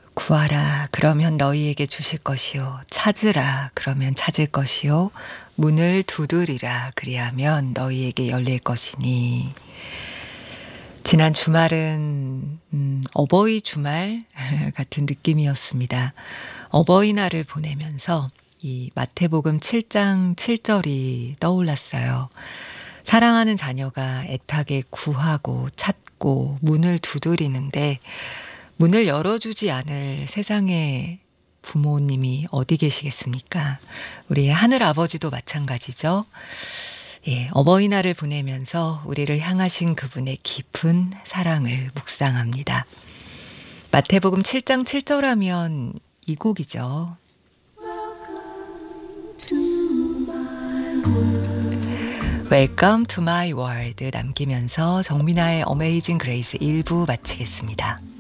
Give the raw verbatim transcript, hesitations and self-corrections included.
구하라 그러면 너희에게 주실 것이요 찾으라 그러면 찾을 것이요 문을 두드리라 그리하면 너희에게 열릴 것이니. 지난 주말은 음, 어버이 주말 같은 느낌이었습니다. 어버이날을 보내면서 이 마태복음 칠 장 칠 절이 떠올랐어요. 사랑하는 자녀가 애타게 구하고 찾고 문을 두드리는데 문을 열어주지 않을 세상의 부모님이 어디 계시겠습니까? 우리 하늘 아버지도 마찬가지죠. 예, 어버이날을 보내면서 우리를 향하신 그분의 깊은 사랑을 묵상합니다. 마태복음 칠 장 칠 절 하면 이 곡이죠. Welcome to my world 남기면서 정민아의 어메이징 그레이스 일 부 마치겠습니다.